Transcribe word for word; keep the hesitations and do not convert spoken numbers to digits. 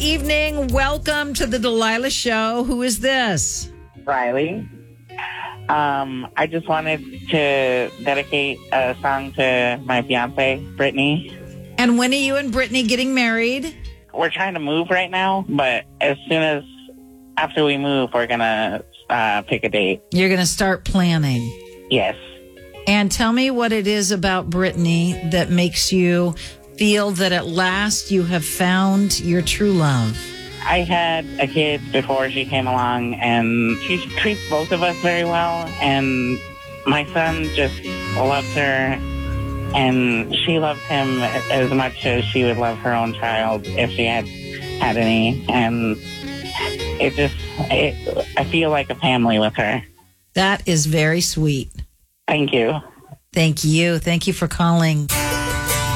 evening. Welcome to the Delilah Show. Who is this? Riley. Um, I just wanted to dedicate a song to my fiance, Brittany. And when are you and Brittany getting married? We're trying to move right now, but as soon as after we move, we're going to uh, pick a date. You're going to start planning. Yes. And tell me what it is about Brittany that makes you feel that at last you have found your true love. I had a kid before she came along, and she treats both of us very well, and my son just loves her, and she loves him as much as she would love her own child if she had had any, and it just, it, I feel like a family with her. That is very sweet. Thank you. Thank you. Thank you for calling.